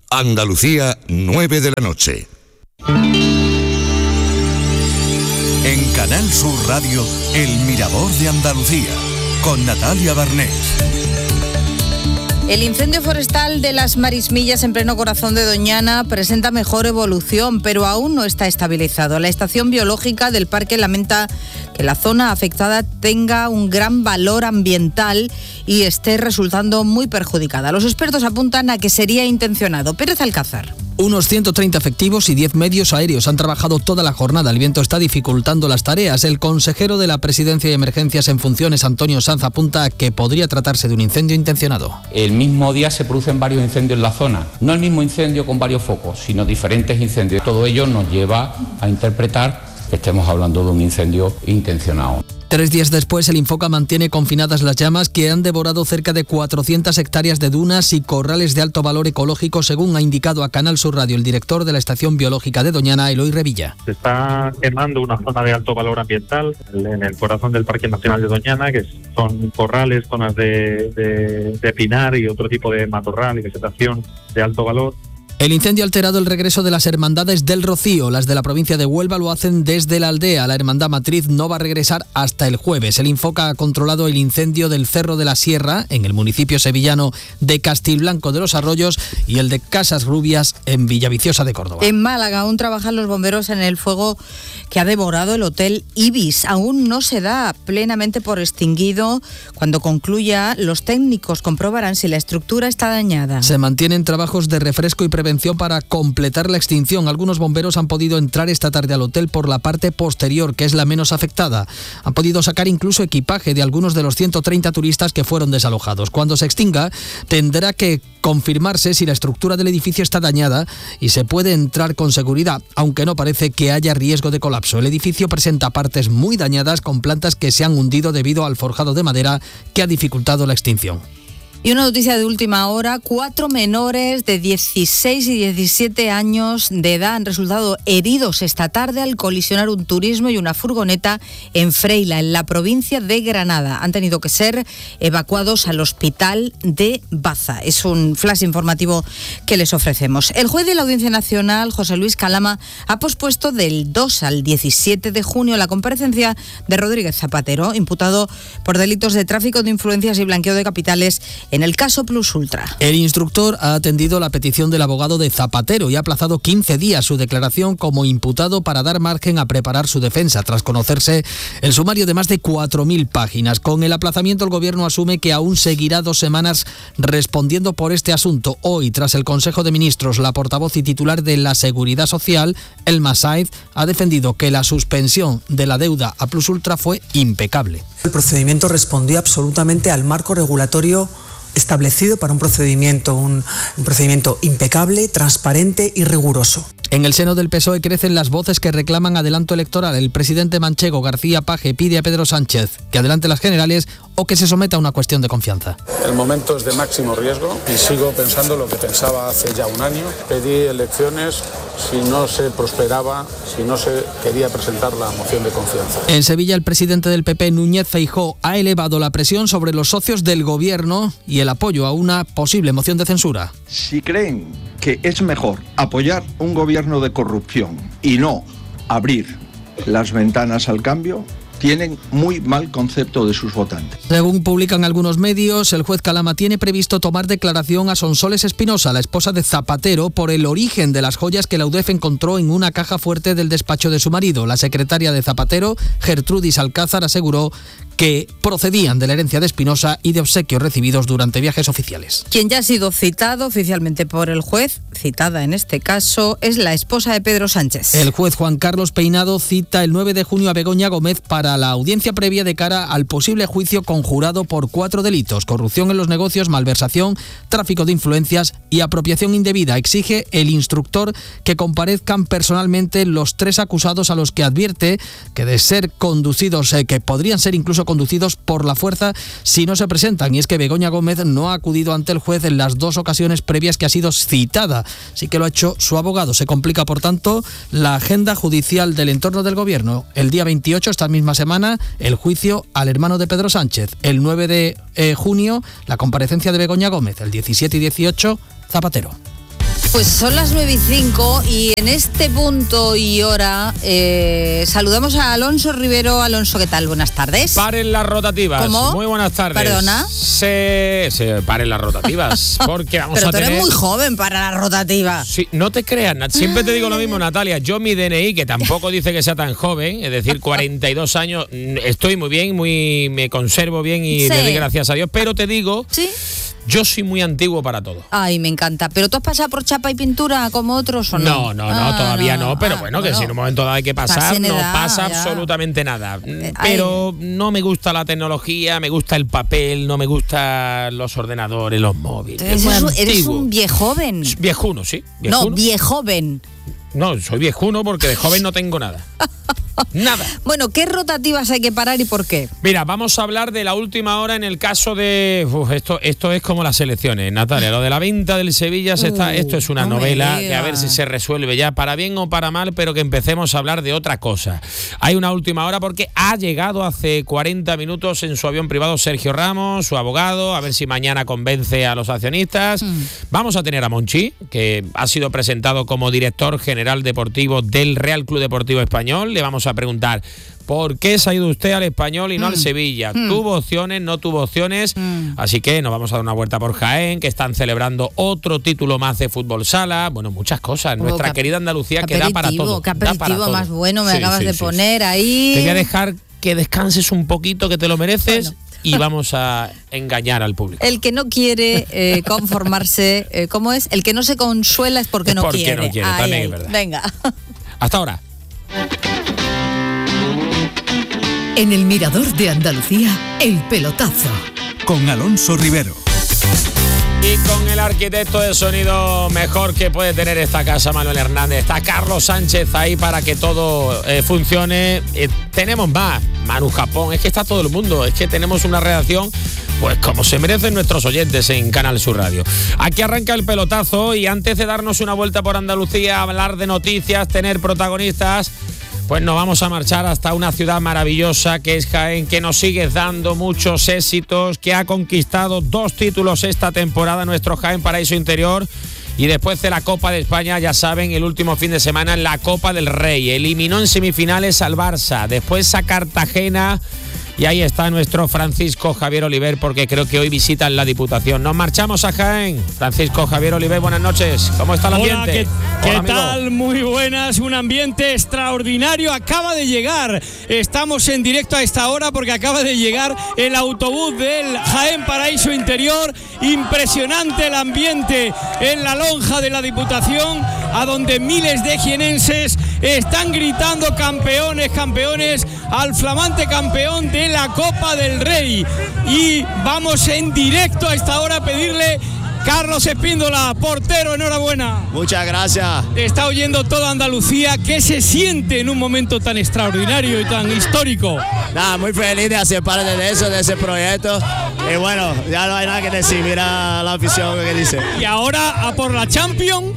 Andalucía, 9 de la noche. En Canal Sur Radio, El Mirador de Andalucía, con Natalia Barnés. El incendio forestal de las Marismillas en pleno corazón de Doñana presenta mejor evolución, pero aún no está estabilizado. La estación biológica del parque lamenta que la zona afectada tenga un gran valor ambiental y esté resultando muy perjudicada. Los expertos apuntan a que sería intencionado. Pérez Alcázar. Unos 130 efectivos y 10 medios aéreos han trabajado toda la jornada. El viento está dificultando las tareas. El consejero de la Presidencia de Emergencias en funciones, Antonio Sanz, apunta a que podría tratarse de un incendio intencionado. El mismo día se producen varios incendios en la zona. No el mismo incendio con varios focos, sino diferentes incendios. Todo ello nos lleva a interpretar que estemos hablando de un incendio intencionado. 3 días después, el Infoca mantiene confinadas las llamas que han devorado cerca de 400 hectáreas de dunas y corrales de alto valor ecológico, según ha indicado a Canal Sur Radio el director de la Estación Biológica de Doñana, Eloy Revilla. Se está quemando una zona de alto valor ambiental en el corazón del Parque Nacional de Doñana, que son corrales, zonas de pinar y otro tipo de matorral y vegetación de alto valor. El incendio ha alterado el regreso de las hermandades del Rocío. Las de la provincia de Huelva lo hacen desde la aldea. La hermandad matriz no va a regresar hasta el jueves. El Infoca ha controlado el incendio del Cerro de la Sierra, en el municipio sevillano de Castilblanco de los Arroyos, y el de Casas Rubias, en Villaviciosa de Córdoba. En Málaga aún trabajan los bomberos en el fuego que ha devorado el Hotel Ibis. Aún no se da plenamente por extinguido. Cuando concluya, los técnicos comprobarán si la estructura está dañada. Se mantienen trabajos de refresco y prevención para completar la extinción. Algunos bomberos han podido entrar esta tarde al hotel por la parte posterior, que es la menos afectada. Han podido sacar incluso equipaje de algunos de los 130 turistas que fueron desalojados. Cuando se extinga, tendrá que confirmarse si la estructura del edificio está dañada y se puede entrar con seguridad, aunque no parece que haya riesgo de colapso. El edificio presenta partes muy dañadas con plantas que se han hundido debido al forjado de madera que ha dificultado la extinción. Y una noticia de última hora: 4 menores de 16 y 17 años de edad han resultado heridos esta tarde al colisionar un turismo y una furgoneta en Freila, en la provincia de Granada. Han tenido que ser evacuados al hospital de Baza. Es un flash informativo que les ofrecemos. El juez de la Audiencia Nacional, José Luis Calama, ha pospuesto del 2 al 17 de junio la comparecencia de Rodríguez Zapatero, imputado por delitos de tráfico de influencias y blanqueo de capitales en el caso Plus Ultra. El instructor ha atendido la petición del abogado de Zapatero y ha aplazado 15 días su declaración como imputado para dar margen a preparar su defensa, tras conocerse el sumario de más de 4.000 páginas. Con el aplazamiento, el Gobierno asume que aún seguirá 2 semanas respondiendo por este asunto. Hoy, tras el Consejo de Ministros, la portavoz y titular de la Seguridad Social, Elma Said, ha defendido que la suspensión de la deuda a Plus Ultra fue impecable. El procedimiento respondió absolutamente al marco regulatorio establecido para un procedimiento impecable, transparente y riguroso. En el seno del PSOE crecen las voces que reclaman adelanto electoral. El presidente manchego, García Paje, pide a Pedro Sánchez que adelante las generales o que se someta a una cuestión de confianza. El momento es de máximo riesgo y sigo pensando lo que pensaba hace ya un año. Pedí elecciones si no se prosperaba, si no se quería presentar la moción de confianza. En Sevilla, el presidente del PP, Núñez Feijóo, ha elevado la presión sobre los socios del Gobierno y el apoyo a una posible moción de censura. Si creen que es mejor apoyar un gobierno de corrupción y no abrir las ventanas al cambio, tienen muy mal concepto de sus votantes. Según publican algunos medios, el juez Calama tiene previsto tomar declaración a Sonsoles Espinosa, la esposa de Zapatero, por el origen de las joyas que la UDEF encontró en una caja fuerte del despacho de su marido. La secretaria de Zapatero, Gertrudis Alcázar, aseguró que procedían de la herencia de Espinosa y de obsequios recibidos durante viajes oficiales. Quien ya ha sido citado oficialmente por el juez, citada en este caso, es la esposa de Pedro Sánchez. El juez Juan Carlos Peinado cita el 9 de junio a Begoña Gómez para la audiencia previa de cara al posible juicio conjurado por 4 delitos: corrupción en los negocios, malversación, tráfico de influencias y apropiación indebida. Exige el instructor que comparezcan personalmente los 3 acusados, a los que advierte que de ser conducidos, que podrían ser incluso conducidos por la fuerza si no se presentan. Y es que Begoña Gómez no ha acudido ante el juez en las 2 ocasiones previas que ha sido citada, sí que lo ha hecho su abogado. Se complica, por tanto, la agenda judicial del entorno del Gobierno. El día 28, esta misma semana, el juicio al hermano de Pedro Sánchez. El 9 de junio, la comparecencia de Begoña Gómez. El 17 y 18, Zapatero. Pues son las 9:05 y en este punto y hora saludamos a Alonso Rivero. Alonso, ¿qué tal? Buenas tardes. Paren las rotativas. ¿Cómo? Muy buenas tardes. ¿Perdona? Se paren las rotativas porque vamos Pero a tú tener... eres muy joven para la rotativa. Sí, no te creas, siempre te digo lo mismo, Natalia. Yo mi DNI, que tampoco dice que sea tan joven, es decir, 42 años, estoy muy bien, me conservo bien y le doy gracias a Dios, pero te digo... ¿Sí? Yo soy muy antiguo para todo. Ay, me encanta. ¿Pero tú has pasado por chapa y pintura como otros o no? No, todavía no. Pero bueno, que si en un momento dado hay que pasar, no pasa absolutamente nada. Pero no me gusta la tecnología, me gusta el papel, no me gustan los ordenadores, los móviles. Eres un viejoven. Viejuno, sí. Viejuno. No, viejoven. No, soy viejuno porque de joven no tengo nada. Nada. Bueno, ¿qué rotativas hay que parar y por qué? Mira, vamos a hablar de la última hora en el caso de... esto es como las elecciones, Natalia. Lo de la venta del Sevilla, esto es una novela que a ver si se resuelve ya, para bien o para mal, pero que empecemos a hablar de otra cosa. Hay una última hora porque ha llegado hace 40 minutos en su avión privado Sergio Ramos, su abogado, a ver si mañana convence a los accionistas. Vamos a tener a Monchi, que ha sido presentado como director general deportivo del Real Club Deportivo Español. Le vamos a preguntar, ¿por qué se ha ido usted al Español y no al Sevilla? ¿Tuvo opciones, no tuvo opciones? Así que nos vamos a dar una vuelta por Jaén, que están celebrando otro título más de fútbol sala. Bueno, muchas cosas. Nuestra querida Andalucía que da para todo. Qué aperitivo más bueno me acabas de poner ahí. Te voy a dejar que descanses un poquito, que te lo mereces. Bueno. Y vamos a engañar al público. El que no quiere conformarse, ¿cómo es? El que no se consuela es porque no quiere. Porque no quiere, también es verdad. Venga. Hasta ahora. En el Mirador de Andalucía, El Pelotazo. Con Alonso Rivero. Y con el arquitecto de sonido mejor que puede tener esta casa, Manuel Hernández. Está Carlos Sánchez ahí para que todo funcione. Tenemos más. Manu Japón. Es que está todo el mundo. Es que tenemos una redacción, pues como se merecen nuestros oyentes en Canal Sur Radio. Aquí arranca El Pelotazo y antes de darnos una vuelta por Andalucía, hablar de noticias, tener protagonistas, pues nos vamos a marchar hasta una ciudad maravillosa que es Jaén, que nos sigue dando muchos éxitos, que ha conquistado 2 títulos esta temporada, nuestro Jaén Paraíso Interior. Y después de la Copa de España, ya saben, el último fin de semana en la Copa del Rey. Eliminó en semifinales al Barça, después a Cartagena. Y ahí está nuestro Francisco Javier Oliver, porque creo que hoy visitan la Diputación. Nos marchamos a Jaén. Francisco Javier Oliver, buenas noches. ¿Cómo está el ambiente? ¿Qué tal? Muy buenas. Un ambiente extraordinario. Acaba de llegar. Estamos en directo a esta hora porque acaba de llegar el autobús del Jaén Paraíso Interior. Impresionante el ambiente en la lonja de la Diputación, a donde miles de jienenses están gritando campeones, campeones, al flamante campeón de la Copa del Rey. Y vamos en directo a esta hora a pedirle, Carlos Espíndola, portero, enhorabuena. Muchas gracias. Te está oyendo toda Andalucía. ¿Qué se siente en un momento tan extraordinario y tan histórico? Nada, muy feliz de hacer parte de eso, de ese proyecto. Y bueno, ya no hay nada que decir, mira la afición que dice. Y ahora a por la Champions.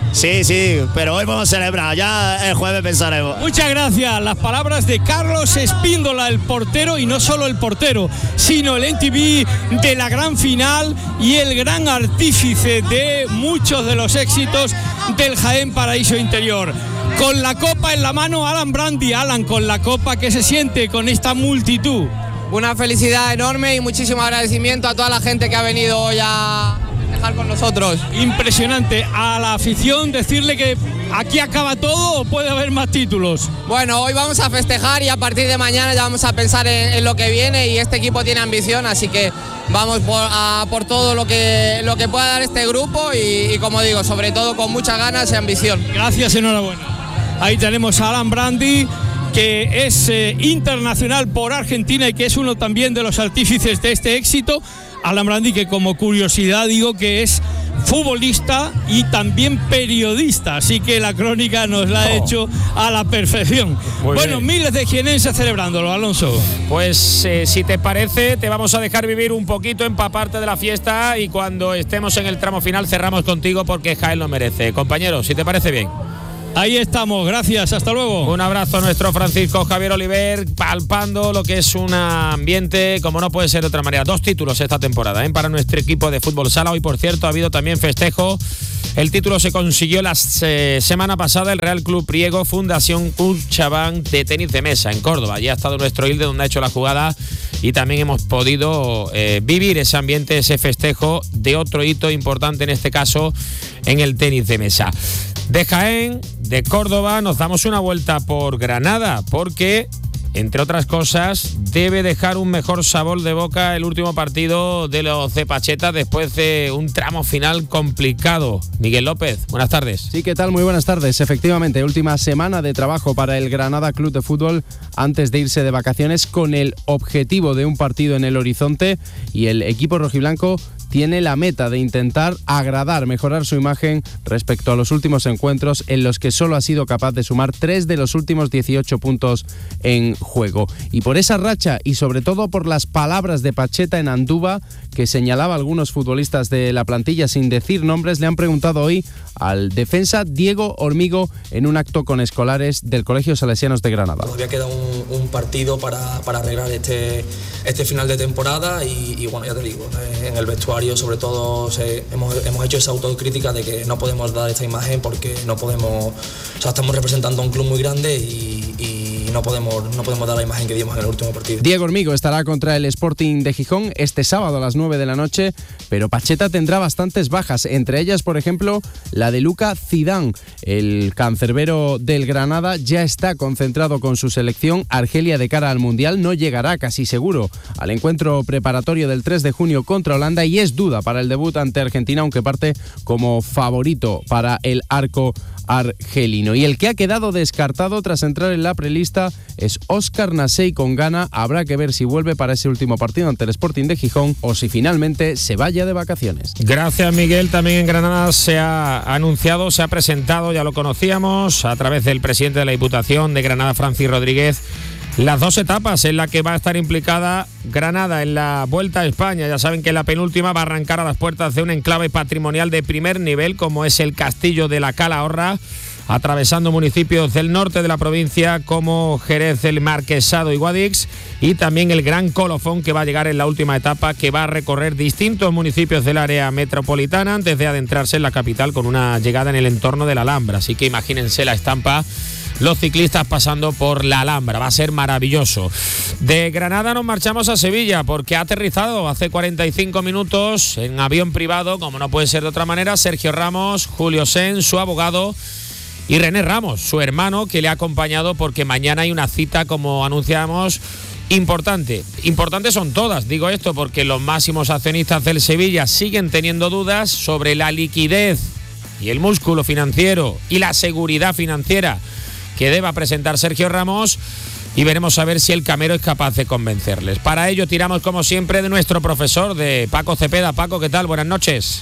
Sí, pero hoy vamos a celebrar, ya el jueves pensaremos. Muchas gracias. Las palabras de Carlos Espíndola, el portero, y no solo el portero, sino el NTV de la gran final y el gran artífice de muchos de los éxitos del Jaén Paraíso Interior. Con la copa en la mano, Alan Brandi. Alan, con la copa, ¿qué se siente con esta multitud? Una felicidad enorme y muchísimo agradecimiento a toda la gente que ha venido hoy a dejar con nosotros. Impresionante. A la afición decirle que aquí acaba todo o puede haber más títulos. Bueno, hoy vamos a festejar y a partir de mañana ya vamos a pensar en lo que viene, y este equipo tiene ambición, así que vamos por todo lo que pueda dar este grupo y como digo, sobre todo con muchas ganas y ambición. Gracias, enhorabuena. Ahí tenemos a Alan Brandi, que es internacional por Argentina y que es uno también de los artífices de este éxito. Alan Brandi, que como curiosidad digo que es futbolista y también periodista, así que la crónica nos la ha hecho a la perfección. Bueno, miles de jienenses celebrándolo, Alonso. Pues si te parece, te vamos a dejar vivir un poquito, empaparte de la fiesta, y cuando estemos en el tramo final cerramos contigo porque Jaén lo merece. Compañero, si te parece bien. Ahí estamos, gracias, hasta luego. Un abrazo a nuestro Francisco Javier Oliver, palpando lo que es un ambiente como no puede ser de otra manera. 2 títulos esta temporada para nuestro equipo de fútbol sala. Hoy, por cierto, ha habido también festejo El título se consiguió la semana pasada el Real Club Priego Fundación CaixaBank de tenis de mesa en Córdoba. Ya ha estado nuestro Hilde donde ha hecho la jugada y también hemos podido vivir ese ambiente, ese festejo de otro hito importante, en este caso en el tenis de mesa. De Jaén, de Córdoba, nos damos una vuelta por Granada porque, entre otras cosas, debe dejar un mejor sabor de boca el último partido de los de Pacheta después de un tramo final complicado. Miguel López, buenas tardes. Sí, ¿qué tal? Muy buenas tardes. Efectivamente, última semana de trabajo para el Granada Club de Fútbol antes de irse de vacaciones con el objetivo de un partido en el horizonte, y el equipo rojiblanco tiene la meta de intentar agradar, mejorar su imagen respecto a los últimos encuentros en los que solo ha sido capaz de sumar 3 de los últimos 18 puntos en juego. Y por esa racha y sobre todo por las palabras de Pacheta en Andúba, que señalaba a algunos futbolistas de la plantilla sin decir nombres, le han preguntado hoy al defensa Diego Hormigo en un acto con escolares del Colegio Salesianos de Granada. Todavía queda un partido para arreglar este final de temporada y bueno, ya te digo, en el vestuario sobre todo hemos hecho esa autocrítica de que no podemos dar esta imagen porque no podemos, o sea, estamos representando a un club muy grande y no podemos dar la imagen que dimos en el último partido. Diego Hormigo estará contra el Sporting de Gijón este sábado a las 9 de la noche, pero Pacheta tendrá bastantes bajas, entre ellas, por ejemplo, la de Luka Zidane. El cancerbero del Granada ya está concentrado con su selección Argelia de cara al Mundial, no llegará casi seguro al encuentro preparatorio del 3 de junio contra Holanda y es duda para el debut ante Argentina, aunque parte como favorito para el arco argelino. Y el que ha quedado descartado tras entrar en la prelista es Óscar Nasey con Ghana. Habrá que ver si vuelve para ese último partido ante el Sporting de Gijón o si finalmente se vaya de vacaciones. Gracias, Miguel. También en Granada se ha anunciado, se ha presentado, ya lo conocíamos, a través del presidente de la Diputación de Granada, Francis Rodríguez, las 2 etapas en las que va a estar implicada Granada en la Vuelta a España. Ya saben que la penúltima va a arrancar a las puertas de un enclave patrimonial de primer nivel como es el Castillo de la Calahorra, atravesando municipios del norte de la provincia como Jerez, el Marquesado y Guadix, y también el Gran Colofón, que va a llegar en la última etapa, que va a recorrer distintos municipios del área metropolitana antes de adentrarse en la capital con una llegada en el entorno de la Alhambra. Así que imagínense la estampa, los ciclistas pasando por la Alhambra, va a ser maravilloso. De Granada nos marchamos a Sevilla porque ha aterrizado hace 45 minutos en avión privado, como no puede ser de otra manera, Sergio Ramos, Julio Sen, su abogado, y René Ramos, su hermano, que le ha acompañado porque mañana hay una cita, como anunciamos, importante. Importantes son todas, digo esto porque los máximos accionistas del Sevilla siguen teniendo dudas sobre la liquidez y el músculo financiero y la seguridad financiera que deba presentar Sergio Ramos, y veremos a ver si el Camero es capaz de convencerles. Para ello tiramos, como siempre, de nuestro profesor, de Paco Cepeda. Paco, ¿qué tal? Buenas noches.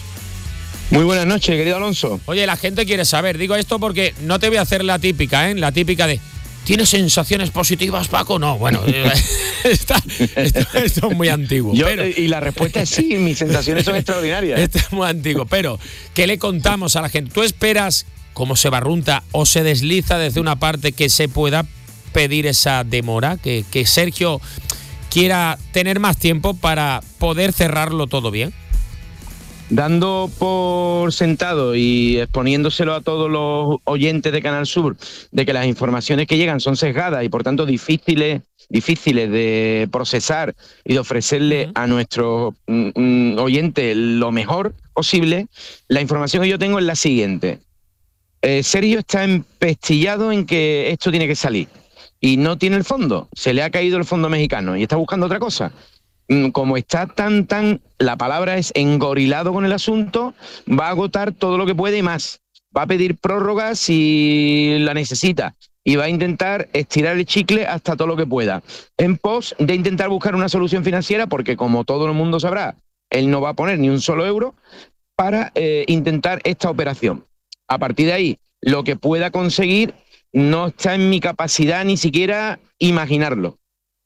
Muy buenas noches, querido Alonso. Oye, la gente quiere saber, digo esto porque no te voy a hacer la típica, la típica de ¿tienes sensaciones positivas, Paco? No, bueno, esto es muy antiguo. Y la respuesta es sí, mis sensaciones son extraordinarias. Esto es muy antiguo, pero ¿qué le contamos a la gente? ¿Tú esperas, como se barrunta o se desliza desde una parte, que se pueda pedir esa demora, que Sergio quiera tener más tiempo para poder cerrarlo todo bien? Dando por sentado y exponiéndoselo a todos los oyentes de Canal Sur de que las informaciones que llegan son sesgadas y por tanto difíciles de procesar y de ofrecerle a nuestros oyentes lo mejor posible, la información que yo tengo es la siguiente. Sergio está empestillado en que esto tiene que salir y no tiene el fondo, se le ha caído el fondo mexicano y está buscando otra cosa. Como está la palabra es engorilado con el asunto, va a agotar todo lo que puede y más. Va a pedir prórroga si la necesita y va a intentar estirar el chicle hasta todo lo que pueda, en pos de intentar buscar una solución financiera, porque como todo el mundo sabrá, él no va a poner ni un solo euro para intentar esta operación. A partir de ahí, lo que pueda conseguir no está en mi capacidad ni siquiera imaginarlo.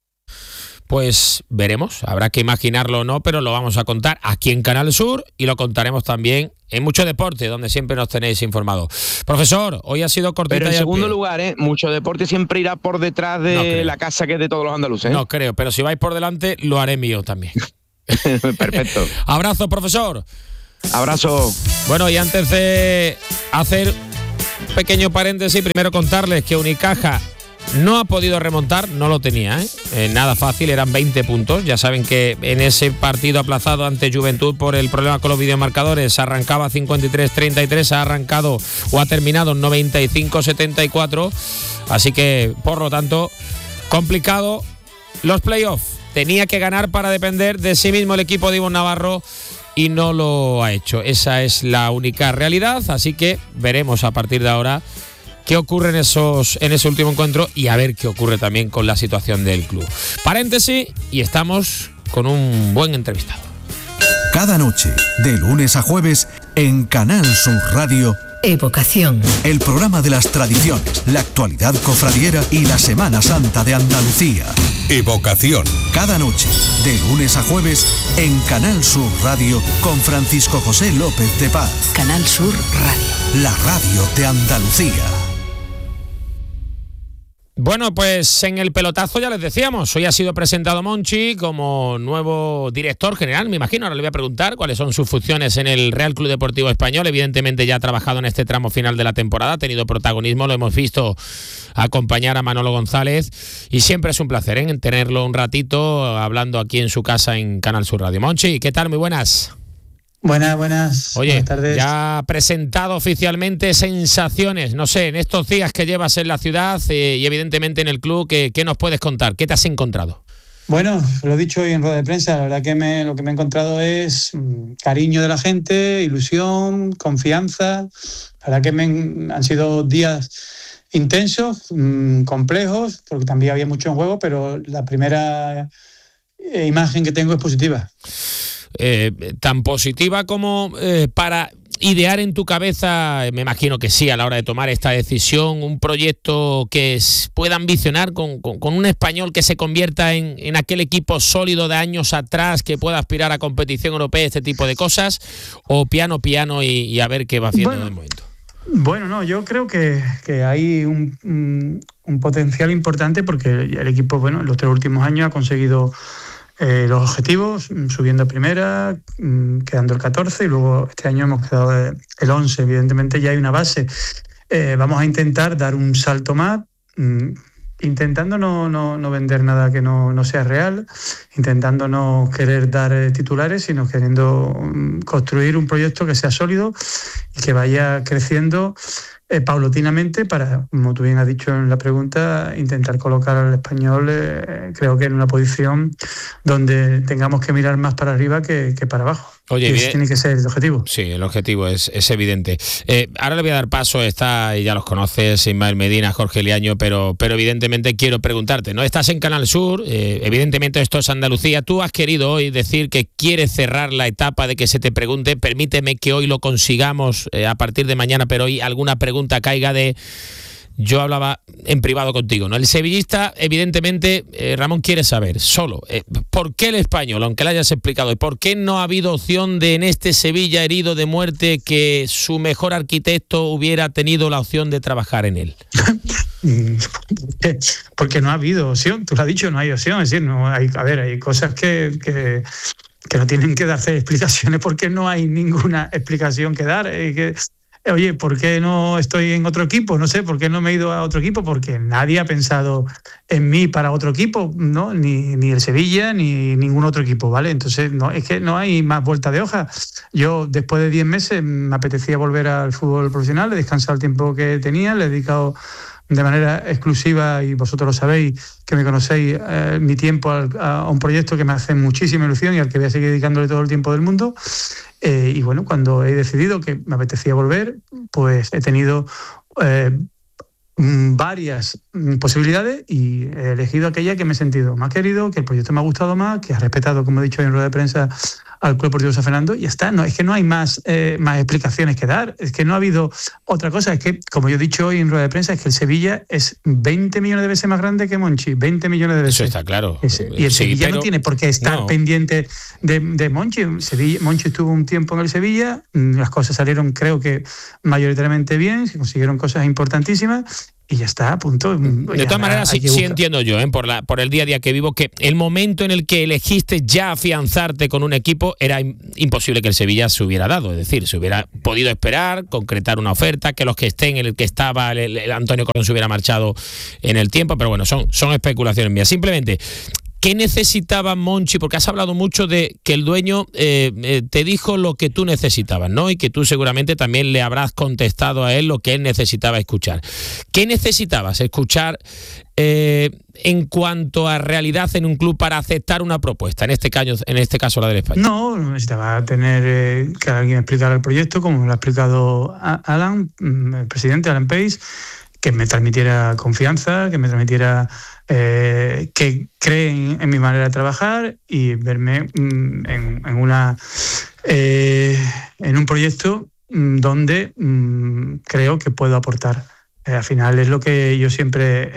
Pues veremos, habrá que imaginarlo o no, pero lo vamos a contar aquí en Canal Sur y lo contaremos también en Mucho Deporte, donde siempre nos tenéis informados. Profesor, hoy ha sido cortita. Pero en segundo lugar, Mucho Deporte siempre irá por detrás de la casa que es de todos los andaluces. No creo, pero si vais por delante, lo haré mío también. Perfecto. Abrazo, profesor. Abrazo. Bueno, y antes de hacer un pequeño paréntesis, primero contarles que Unicaja no ha podido remontar, no lo tenía, nada fácil, eran 20 puntos. Ya saben que en ese partido aplazado ante Juventud por el problema con los videomarcadores arrancaba 53-33, ha arrancado o ha terminado 95-74, así que por lo tanto complicado los playoffs. Tenía que ganar para depender de sí mismo el equipo de Ivonne Navarro y no lo ha hecho. Esa es la única realidad, así que veremos a partir de ahora qué ocurre en ese último encuentro y a ver qué ocurre también con la situación del club. Paréntesis, y estamos con un buen entrevistado. Cada noche, de lunes a jueves, en Canal Sur Radio, Evocación. El programa de las tradiciones, la actualidad cofradiera y la Semana Santa de Andalucía. Evocación. Cada noche, de lunes a jueves, en Canal Sur Radio, con Francisco José López de Paz. Canal Sur Radio. La radio de Andalucía. Bueno, pues en el pelotazo ya les decíamos, hoy ha sido presentado Monchi como nuevo director general, me imagino. Ahora le voy a preguntar cuáles son sus funciones en el Real Club Deportivo Español. Evidentemente ya ha trabajado en este tramo final de la temporada, ha tenido protagonismo, lo hemos visto acompañar a Manolo González y siempre es un placer tenerlo un ratito hablando aquí en su casa en Canal Sur Radio. Monchi, ¿qué tal? Muy buenas. Buenas. Oye, buenas tardes. Ya presentado oficialmente, sensaciones, no sé, en estos días que llevas en la ciudad y evidentemente en el club, ¿qué nos puedes contar? ¿Qué te has encontrado? Bueno, lo he dicho hoy en rueda de prensa, la verdad que lo que me he encontrado es cariño de la gente, ilusión, confianza. La verdad que han sido días intensos, complejos, porque también había mucho en juego, pero la primera imagen que tengo es positiva. Tan positiva como para idear en tu cabeza, me imagino que sí, a la hora de tomar esta decisión, un proyecto que pueda ambicionar con un Español que se convierta en aquel equipo sólido de años atrás, que pueda aspirar a competición europea, este tipo de cosas, o piano y a ver qué va haciendo en el momento. Bueno, no, yo creo que hay un potencial importante porque el equipo, bueno, en los 3 últimos años ha conseguido los objetivos, subiendo a primera, quedando el 14 y luego este año hemos quedado el 11. Evidentemente ya hay una base. Vamos a intentar dar un salto más, intentando no vender nada que no sea real, intentando no querer dar titulares, sino queriendo construir un proyecto que sea sólido y que vaya creciendo paulatinamente para, como tú bien has dicho en la pregunta, intentar colocar al Español creo que en una posición donde tengamos que mirar más para arriba que para abajo. Oye, ese tiene que ser el objetivo. Sí, el objetivo es evidente. Ahora le voy a dar paso, y ya los conoces, Ismael Medina, Jorge Liaño, pero evidentemente quiero preguntarte, ¿no? Estás en Canal Sur, evidentemente esto es Andalucía, tú has querido hoy decir que quieres cerrar la etapa de que se te pregunte, permíteme que hoy lo consigamos a partir de mañana, pero hoy alguna pregunta caiga de... Yo hablaba en privado contigo, ¿no? El sevillista, evidentemente, Ramón quiere saber, solo, ¿por qué el Español, aunque le hayas explicado, y por qué no ha habido opción de en este Sevilla herido de muerte que su mejor arquitecto hubiera tenido la opción de trabajar en él? Porque no ha habido opción, tú lo has dicho, no hay opción, es decir, no hay, hay cosas que no tienen que darse explicaciones porque no hay ninguna explicación que dar. Oye, ¿por qué no estoy en otro equipo? No sé, ¿por qué no me he ido a otro equipo? Porque nadie ha pensado en mí para otro equipo, ¿no? Ni el Sevilla, ni ningún otro equipo, ¿vale? Entonces, no, es que no hay más vuelta de hoja. Yo, después de 10 meses, me apetecía volver al fútbol profesional, he descansado el tiempo que tenía, le he dedicado de manera exclusiva, y vosotros lo sabéis, que me conocéis, mi tiempo a un proyecto que me hace muchísima ilusión y al que voy a seguir dedicándole todo el tiempo del mundo. Y bueno, cuando he decidido que me apetecía volver, pues he tenido varias posibilidades y he elegido aquella que me he sentido más querido, que el proyecto me ha gustado más, que ha respetado, como he dicho en rueda de prensa, al Club Deportivo San Fernando, y ya está. No, es que no hay más explicaciones que dar, es que no ha habido otra cosa. Es que, como yo he dicho hoy en rueda de prensa, es que el Sevilla es 20 millones de veces más grande que Monchi, 20 millones de veces. Eso está claro. Y el Sevilla no tiene por qué estar pendiente de Monchi. Monchi estuvo un tiempo en el Sevilla, las cosas salieron, creo que mayoritariamente bien, se consiguieron cosas importantísimas, y ya está, a punto. De todas maneras, sí entiendo yo, por el día a día que vivo, que el momento en el que elegiste ya afianzarte con un equipo era imposible que el Sevilla se hubiera dado. Es decir, se hubiera podido esperar, concretar una oferta, que los que estén en el que estaba el Antonio Colón se hubiera marchado en el tiempo, pero bueno, son especulaciones mías. Simplemente, ¿qué necesitaba Monchi? Porque has hablado mucho de que el dueño te dijo lo que tú necesitabas, ¿no? Y que tú seguramente también le habrás contestado a él lo que él necesitaba escuchar. ¿Qué necesitabas escuchar en cuanto a realidad en un club para aceptar una propuesta? En este caso la del Español. No, necesitaba tener que alguien explicara el proyecto, como lo ha explicado Alan, el presidente Alan Pace, que me transmitiera confianza, que me transmitiera que creen en mi manera de trabajar y verme en un proyecto donde creo que puedo aportar. Al final es lo que yo siempre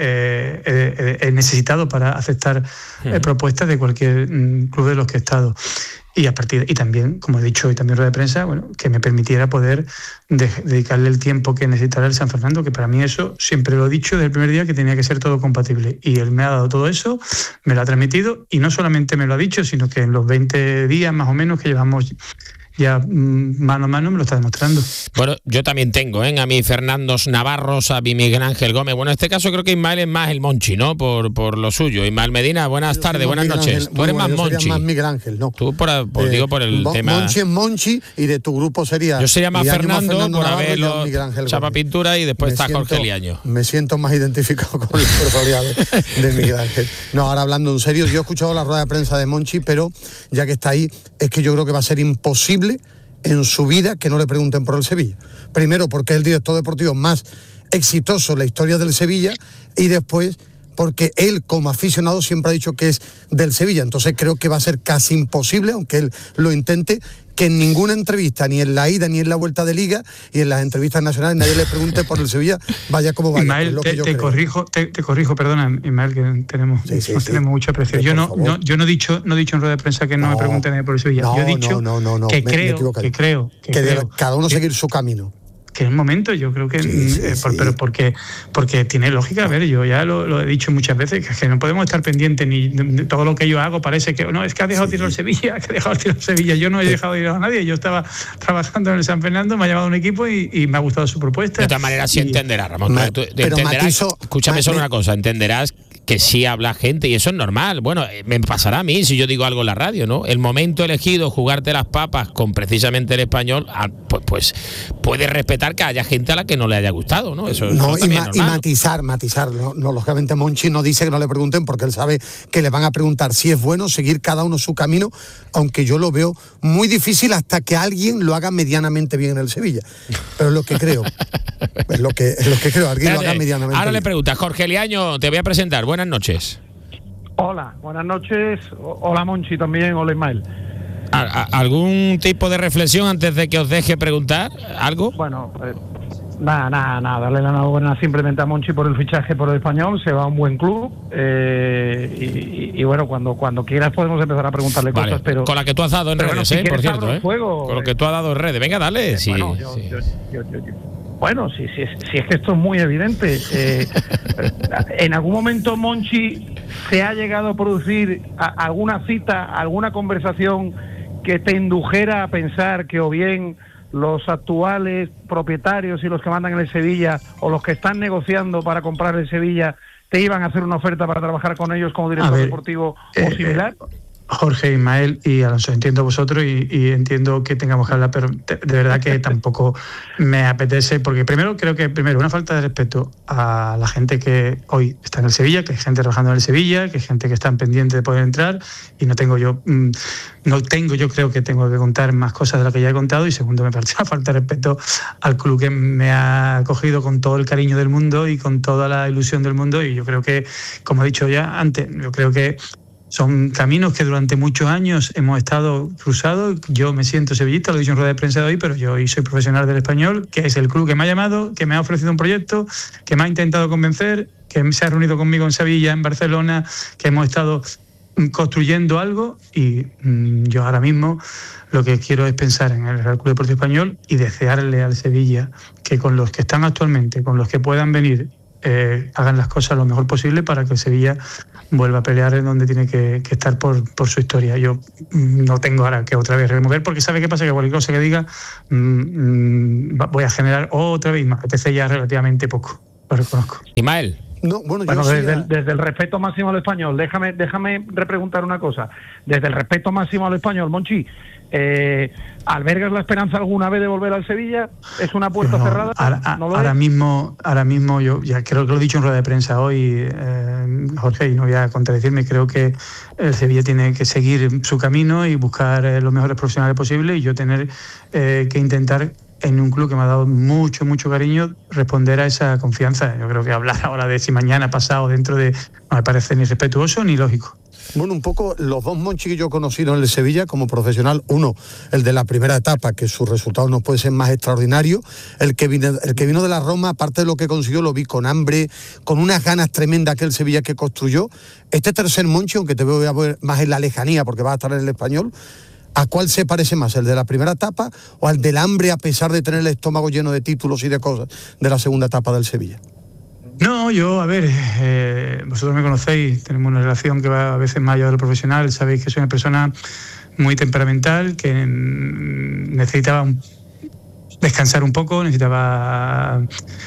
he necesitado para aceptar propuestas de cualquier club de los que he estado. Y también, como he dicho, y también en rueda de prensa, bueno, que me permitiera poder dedicarle el tiempo que necesitara el San Fernando, que para mí eso, siempre lo he dicho desde el primer día, que tenía que ser todo compatible. Y él me ha dado todo eso, me lo ha transmitido, y no solamente me lo ha dicho, sino que en los 20 días más o menos que llevamos ya mano a mano me lo está demostrando. Bueno, yo también tengo a mi Fernandos Navarros, a mi Miguel Ángel Gómez. Bueno, en este caso creo que Ismael es más el Monchi, ¿no? Por lo suyo. Ismael Medina, buenas tardes, buenas noches. Tú eres más Monchi. Más Miguel Ángel, no. Tú digo por el tema. Monchi es Monchi y de tu grupo sería. Yo sería más Fernando por haberlo chapa pintura y después está Jorge Liaño. Me siento más identificado con la personalidad de Miguel Ángel. No, ahora hablando en serio, yo he escuchado la rueda de prensa de Monchi, pero ya que está ahí, es que yo creo que va a ser imposible en su vida que no le pregunten por el Sevilla. Primero porque es el director deportivo más exitoso en la historia del Sevilla y después porque él como aficionado siempre ha dicho que es del Sevilla. Entonces creo que va a ser casi imposible, aunque él lo intente, que en ninguna entrevista, ni en la ida ni en la vuelta de Liga y en las entrevistas nacionales nadie le pregunte por el Sevilla, vaya como vaya. Ismael, te corrijo, perdona, Ismael, que tenemos mucho aprecio. Yo no he dicho en rueda de prensa que no me pregunten por el Sevilla. Yo he dicho que creo que debe cada uno seguir su camino. Que en el momento yo creo que pero porque tiene lógica. A ver, yo ya lo he dicho muchas veces, que no podemos estar pendientes ni de todo lo que yo hago. Parece que no, es que ha dejado tirar el Sevilla, yo no he dejado ir a nadie. Yo estaba trabajando en el San Fernando, me ha llamado un equipo y me ha gustado su propuesta. De todas maneras sí entenderás, Ramón. Escúchame solo una cosa, entenderás que sí habla gente y eso es normal. Bueno, me pasará a mí si yo digo algo en la radio, ¿no? El momento elegido, jugarte las papas con precisamente el Español, pues puede respetar que haya gente a la que no le haya gustado, ¿no? Eso y matizar. No, lógicamente Monchi no dice que no le pregunten porque él sabe que le van a preguntar si es bueno seguir cada uno su camino, aunque yo lo veo muy difícil hasta que alguien lo haga medianamente bien en el Sevilla. Pero es lo que creo. es lo que creo, alguien lo haga medianamente ahora bien. Le preguntas, Jorge Liaño, te voy a presentar. Buenas noches. Hola, buenas noches. Hola Monchi también, hola Ismael. ¿Algún tipo de reflexión antes de que os deje preguntar? ¿Algo? Bueno, nada, darle la enhorabuena simplemente a Monchi por el fichaje por el Español, se va a un buen club y bueno, cuando quieras podemos empezar a preguntarle cosas, pero con la que tú has dado en redes, si por cierto, con lo que tú has dado en redes, venga, dale. Sí, bueno, si es que esto es muy evidente. En algún momento Monchi se ha llegado a producir alguna cita, alguna conversación que te indujera a pensar que o bien los actuales propietarios y los que mandan en el Sevilla o los que están negociando para comprar el Sevilla te iban a hacer una oferta para trabajar con ellos como director deportivo o similar. Jorge, Ismael y Alonso, entiendo vosotros y entiendo que tengamos que hablar, pero de verdad que tampoco me apetece, porque creo que una falta de respeto a la gente que hoy está en el Sevilla, que hay gente trabajando en el Sevilla, que hay gente que está pendiente de poder entrar, y yo creo que tengo que contar más cosas de las que ya he contado, y segundo, me parece una falta de respeto al club que me ha acogido con todo el cariño del mundo y con toda la ilusión del mundo, y yo creo que, como he dicho ya antes, yo creo que son caminos que durante muchos años hemos estado cruzados. Yo me siento sevillista, lo he dicho en rueda de prensa de hoy, pero yo hoy soy profesional del Español, que es el club que me ha llamado, que me ha ofrecido un proyecto, que me ha intentado convencer, que se ha reunido conmigo en Sevilla, en Barcelona, que hemos estado construyendo algo y yo ahora mismo lo que quiero es pensar en el Real Club Deportivo Español y desearle al Sevilla que con los que están actualmente, con los que puedan venir hagan las cosas lo mejor posible para que el Sevilla vuelva a pelear en donde tiene que estar por su historia. Yo no tengo ahora que otra vez remover, porque ¿sabe qué pasa? Que cualquier cosa que diga voy a generar otra vez, me apetece ya relativamente poco, lo reconozco. Ismael. No, bueno, desde el respeto máximo al español, déjame repreguntar una cosa. Desde el respeto máximo al español, Monchi, ¿albergas la esperanza alguna vez de volver al Sevilla? ¿Es una puerta cerrada? Ahora mismo yo ya creo que lo he dicho en rueda de prensa hoy, Jorge, y no voy a contradecirme, creo que el Sevilla tiene que seguir su camino y buscar los mejores profesionales posibles, y yo tener que intentar, en un club que me ha dado mucho cariño, responder a esa confianza. Yo creo que hablar ahora de si mañana, pasado, dentro de... no me parece ni respetuoso ni lógico. Bueno, un poco los dos Monchi que yo he conocido en el Sevilla como profesional, uno, el de la primera etapa, que sus resultados no pueden ser más extraordinarios, el que vino de la Roma, aparte de lo que consiguió, lo vi con hambre, con unas ganas tremendas que el Sevilla que construyó. Este tercer Monchi, aunque te voy a ver más en la lejanía porque va a estar en el Español, ¿a cuál se parece más? ¿El de la primera etapa o al del hambre, a pesar de tener el estómago lleno de títulos y de cosas, de la segunda etapa del Sevilla? No, yo, a ver, vosotros me conocéis, tenemos una relación que va a veces más allá de lo profesional, sabéis que soy una persona muy temperamental, que necesitaba descansar un poco, necesitaba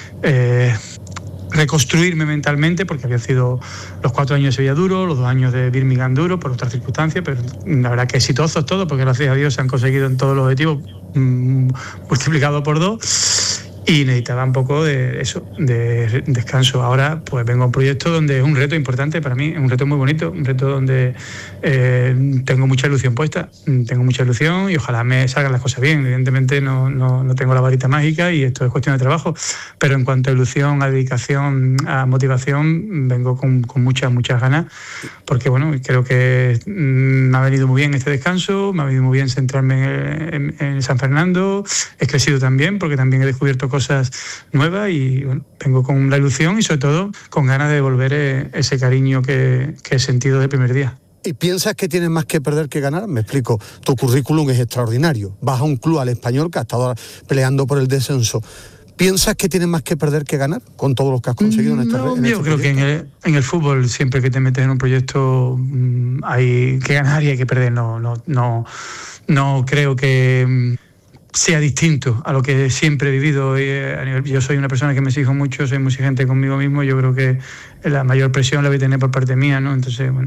reconstruirme mentalmente, porque había sido los 4 años de Sevilla duro, los 2 años de Birmingham duro, por otras circunstancias, pero la verdad que exitosos todos, porque gracias a Dios se han conseguido en todos los objetivos multiplicado por 2. Y necesitaba un poco de eso, de descanso. Ahora pues vengo a un proyecto donde es un reto importante para mí, es un reto muy bonito, un reto donde tengo mucha ilusión puesta, tengo mucha ilusión y ojalá me salgan las cosas bien. Evidentemente no tengo la varita mágica y esto es cuestión de trabajo, pero en cuanto a ilusión, a dedicación, a motivación, vengo con muchas ganas, porque bueno, creo que me ha venido muy bien este descanso, me ha venido muy bien centrarme en San Fernando, he crecido también porque también he descubierto cosas nuevas y bueno, vengo con la ilusión y sobre todo con ganas de devolver ese cariño que he sentido desde el primer día. ¿Y piensas que tienes más que perder que ganar? Me explico, tu currículum es extraordinario, vas a un club, al Español, que ha estado peleando por el descenso. ¿Piensas que tienes más que perder que ganar con todo lo que has conseguido en este proyecto? Yo creo que en el fútbol, siempre que te metes en un proyecto, hay que ganar y hay que perder. No creo que sea distinto a lo que siempre he vivido. Yo soy una persona que me exijo mucho, soy muy exigente conmigo mismo. Yo creo que la mayor presión la voy a tener por parte mía, ¿no? Entonces, bueno,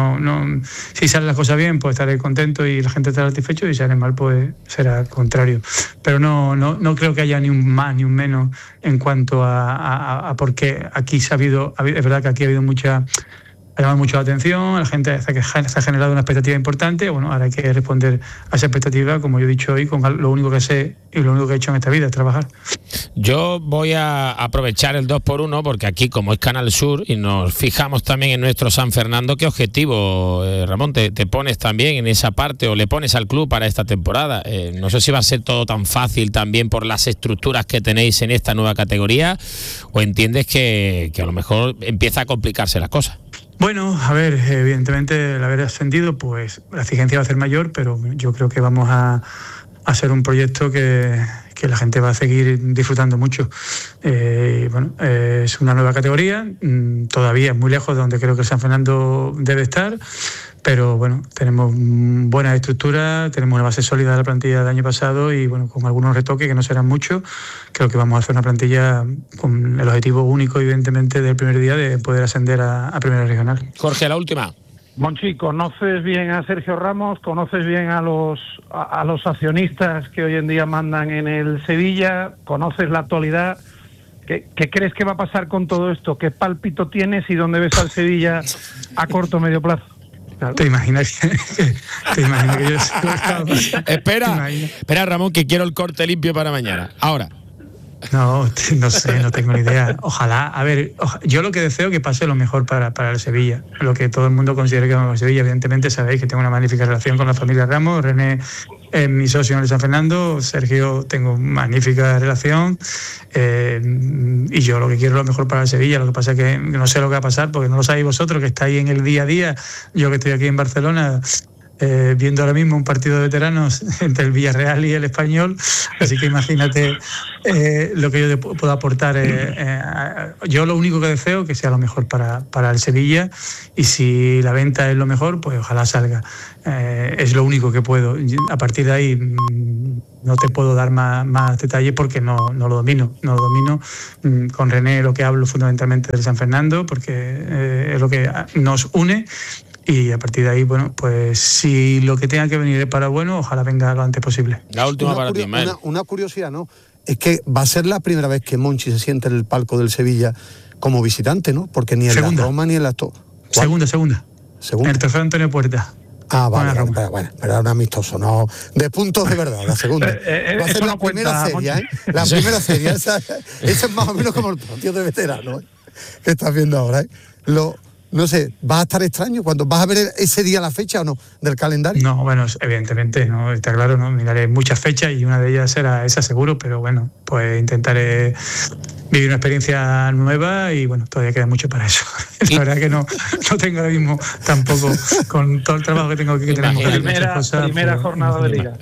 si salen las cosas bien, pues estaré contento y la gente estará satisfecho, y si salen mal, pues será contrario. Pero no creo que haya ni un más ni un menos en cuanto a porque aquí es verdad que aquí ha habido ha llamado mucho la atención, la gente se ha generado una expectativa importante. Bueno, ahora hay que responder a esa expectativa, como yo he dicho hoy, con lo único que sé y lo único que he hecho en esta vida, es trabajar. Yo voy a aprovechar el 2x1 porque aquí, como es Canal Sur y nos fijamos también en nuestro San Fernando, ¿qué objetivo, Ramón, te pones también en esa parte o le pones al club para esta temporada? No sé si va a ser todo tan fácil también por las estructuras que tenéis en esta nueva categoría, o entiendes que a lo mejor empieza a complicarse la cosa. Bueno, a ver, evidentemente el haber ascendido, pues la exigencia va a ser mayor, pero yo creo que vamos a hacer un proyecto que la gente va a seguir disfrutando mucho. Es una nueva categoría, todavía es muy lejos de donde creo que el San Fernando debe estar, pero bueno, tenemos buena estructura, tenemos una base sólida de la plantilla del año pasado y bueno, con algunos retoques que no serán muchos, creo que vamos a hacer una plantilla con el objetivo único, evidentemente, del primer día de poder ascender a Primera Regional. Jorge, la última. Monchi, ¿conoces bien a Sergio Ramos? ¿Conoces bien a los accionistas que hoy en día mandan en el Sevilla? ¿Conoces la actualidad? ¿Qué crees que va a pasar con todo esto? ¿Qué pálpito tienes y dónde ves al Sevilla a corto o medio plazo? Claro. ¿Te imaginas que yo... Espera, Ramón, que quiero el corte limpio para mañana. Ahora. No sé, no tengo ni idea. Ojalá, a ver, yo lo que deseo es que pase lo mejor para el Sevilla, lo que todo el mundo considere que es el Sevilla. Evidentemente sabéis que tengo una magnífica relación con la familia Ramos, René es mi socio en el San Fernando, Sergio tengo magnífica relación, y yo lo que quiero es lo mejor para el Sevilla. Lo que pasa es que no sé lo que va a pasar porque no lo sabéis vosotros, que estáis en el día a día. Yo que estoy aquí en Barcelona, viendo ahora mismo un partido de veteranos entre el Villarreal y el Español, así que imagínate lo que yo puedo aportar. Yo lo único que deseo que sea lo mejor para el Sevilla, y si la venta es lo mejor, pues ojalá salga. Es lo único que puedo. A partir de ahí no te puedo dar más detalles porque no lo domino. Con René lo que hablo fundamentalmente del San Fernando, porque es lo que nos une. Y a partir de ahí, bueno, pues si lo que tenga que venir es para bueno, ojalá venga lo antes posible. La última para ti, Ismael. Una curiosidad, ¿no? Es que va a ser la primera vez que Monchi se siente en el palco del Sevilla como visitante, ¿no? Porque ni en la Roma ni en la... Segunda. En el trofeo Antonio Puerta. Ah, vale, bueno, pero era un amistoso, no de puntos de verdad, la segunda. Va a ser la primera serie, ¿eh? La primera serie, esa es más o menos como el partido de veterano, ¿eh? Que estás viendo ahora, ¿eh? No sé, ¿vas a estar extraño cuando vas a ver ese día la fecha o no del calendario? No, bueno, evidentemente, no está claro, ¿no? Miraré muchas fechas y una de ellas será esa seguro, pero bueno, pues intentaré vivir una experiencia nueva y bueno, todavía queda mucho para eso. La verdad que no tengo ahora mismo tampoco, con todo el trabajo que tengo que tenemos que hacer muchas cosas. Primera jornada de liga.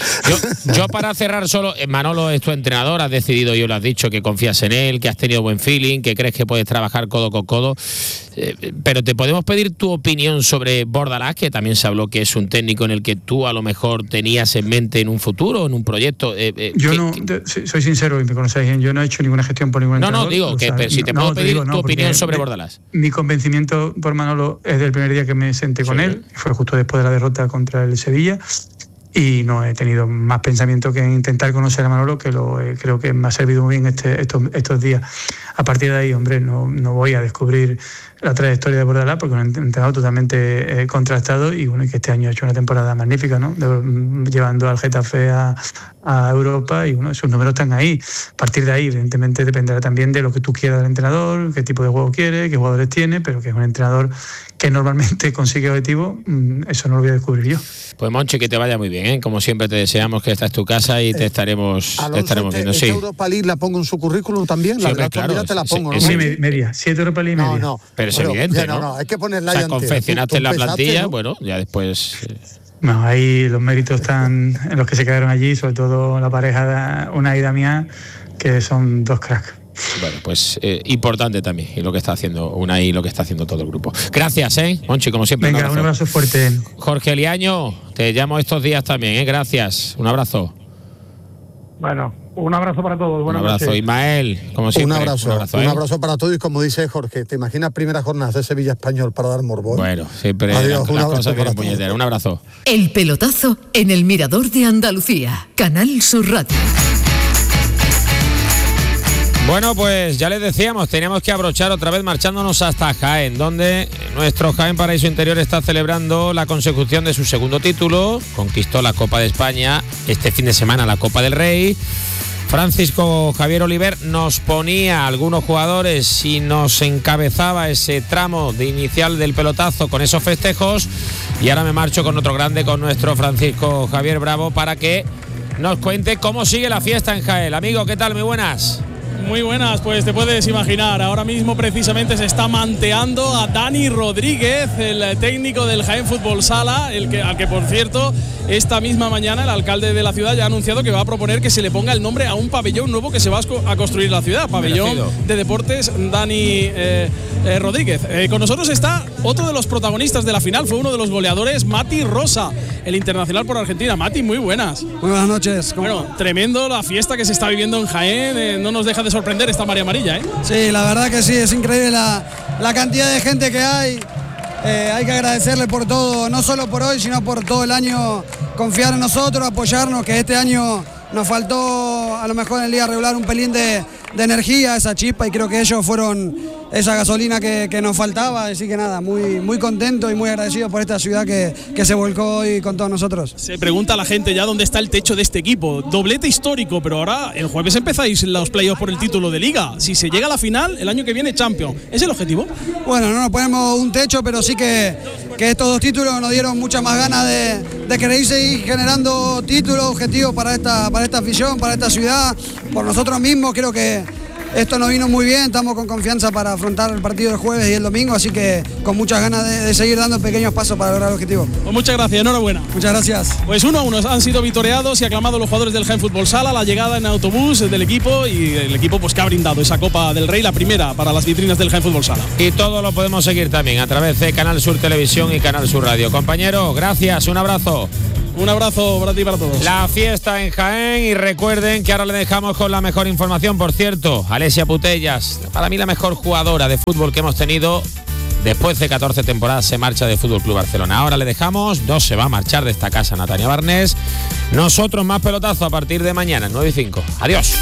Yo para cerrar solo, Manolo es tu entrenador, has decidido, yo lo has dicho, que confías en él, que has tenido buen feeling, que crees que puedes trabajar codo con codo, pero te podemos pedir tu opinión sobre Bordalás, que también se habló que es un técnico en el que tú a lo mejor tenías en mente en un futuro, en un proyecto. Yo soy sincero y me conocéis, yo no he hecho ninguna gestión por ningún entrenador. No, digo, si te puedo pedir tu opinión sobre Bordalás. Mi convencimiento por Manolo es del primer día que me senté con él, fue justo después de la derrota contra el Sevilla, y no he tenido más pensamiento que intentar conocer a Manolo, que creo que me ha servido muy bien estos días. A partir de ahí, hombre, no voy a descubrir la trayectoria de Bordalás, porque es un entrenador totalmente contrastado y bueno, que este año ha hecho una temporada magnífica, ¿no? Llevando al Getafe a Europa, y bueno, sus números están ahí. A partir de ahí, evidentemente, dependerá también de lo que tú quieras del entrenador, qué tipo de juego quiere, qué jugadores tiene, pero que es un entrenador que normalmente consigue objetivos, eso no lo voy a descubrir yo. Pues Monchi, que te vaya muy bien, ¿eh? Como siempre te deseamos, que esta es tu casa y te estaremos viendo. Sí. Europa League la pongo en su currículum también, sí, claro, te la pongo, ¿no? Sí, media, 7 Europa League media. No, pero es evidente, ¿no? Hay que ponerla ya. Confeccionaste en la plantilla, ¿no? Bueno, ya después... No, ahí los méritos están en los que se quedaron allí, sobre todo la pareja de Unai y Damián, que son dos cracks. Bueno, pues importante también, y lo que está haciendo Unai y lo que está haciendo todo el grupo. Gracias, Monchi, como siempre. Venga, un abrazo fuerte. Jorge Liaño, te llamo estos días también, gracias. Un abrazo. Bueno, un abrazo para todos. Un abrazo, noches. Ismael, como siempre. Un abrazo para todos, y como dice Jorge, ¿te imaginas primeras jornadas de Sevilla Español para dar morbo? Bueno, siempre las cosas vienen puñeteras. Un abrazo. El pelotazo en el Mirador de Andalucía, Canal Sur Radio. Bueno, pues ya les decíamos, teníamos que abrochar otra vez marchándonos hasta Jaén, donde nuestro Jaén Paraíso Interior está celebrando la consecución de su segundo título. Conquistó la Copa de España, este fin de semana la Copa del Rey. Francisco Javier Oliver nos ponía a algunos jugadores y nos encabezaba ese tramo de inicial del pelotazo con esos festejos. Y ahora me marcho con otro grande, con nuestro Francisco Javier Bravo, para que nos cuente cómo sigue la fiesta en Jaén. Amigo, ¿qué tal? Muy buenas. Muy buenas, pues te puedes imaginar, ahora mismo precisamente se está manteando a Dani Rodríguez, el técnico del Jaén Fútbol Sala, al que por cierto esta misma mañana el alcalde de la ciudad ya ha anunciado que va a proponer que se le ponga el nombre a un pabellón nuevo que se va a construir en la ciudad, pabellón de deportes Dani Rodríguez. Con nosotros está otro de los protagonistas de la final, fue uno de los goleadores, Mati Rosa, el internacional por Argentina. Mati, muy buenas. Muy buenas noches. Bueno, tremendo la fiesta que se está viviendo en Jaén, no nos deja de sorprender esta María Amarilla, ¿eh? Sí, la verdad que sí, es increíble la cantidad de gente que hay. Hay que agradecerle por todo, no solo por hoy, sino por todo el año, confiar en nosotros, apoyarnos, que este año nos faltó a lo mejor en el día regular un pelín de energía, esa chispa, y creo que ellos fueron esa gasolina que nos faltaba. Así que nada, muy contento y muy agradecido por esta ciudad que se volcó hoy con todos nosotros. Se pregunta a la gente ya dónde está el techo de este equipo. Doblete histórico, pero ahora el jueves empezáis los playoffs por el título de Liga. Si se llega a la final, el año que viene Champions. ¿Es el objetivo? Bueno, no nos ponemos un techo, pero sí que estos dos títulos nos dieron muchas más ganas de querer seguir generando títulos, objetivos para esta afición, para esta ciudad, por nosotros mismos. Creo que esto nos vino muy bien, estamos con confianza para afrontar el partido del jueves y el domingo, así que con muchas ganas de seguir dando pequeños pasos para lograr el objetivo. Pues muchas gracias, enhorabuena. Muchas gracias. Pues 1-1 han sido vitoreados y aclamados los jugadores del Jaén Fútbol Sala, la llegada en autobús del equipo y el equipo pues que ha brindado esa Copa del Rey, la primera para las vitrinas del Jaén Fútbol Sala. Y todo lo podemos seguir también a través de Canal Sur Televisión y Canal Sur Radio. Compañero, gracias, un abrazo. Un abrazo para ti y para todos. La fiesta en Jaén y recuerden que ahora le dejamos con la mejor información, por cierto, Alessia Putellas, para mí la mejor jugadora de fútbol que hemos tenido. Después de 14 temporadas se marcha de Fútbol Club Barcelona. Ahora le dejamos, no se va a marchar de esta casa Natalia Barnés. Nosotros más pelotazo a partir de mañana, 9:05. Adiós.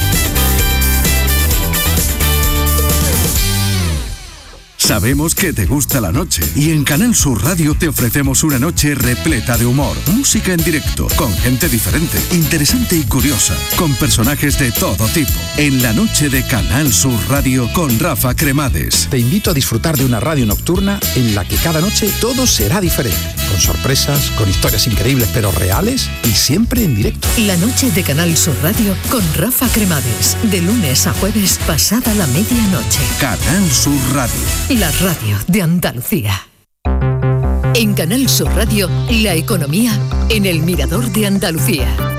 Sabemos que te gusta la noche y en Canal Sur Radio te ofrecemos una noche repleta de humor, música en directo, con gente diferente, interesante y curiosa, con personajes de todo tipo. En la noche de Canal Sur Radio con Rafa Cremades. Te invito a disfrutar de una radio nocturna en la que cada noche todo será diferente, con sorpresas, con historias increíbles pero reales y siempre en directo. La noche de Canal Sur Radio con Rafa Cremades, de lunes a jueves pasada la medianoche. Canal Sur Radio. La radio de Andalucía. En Canal Sur Radio, la economía en el Mirador de Andalucía.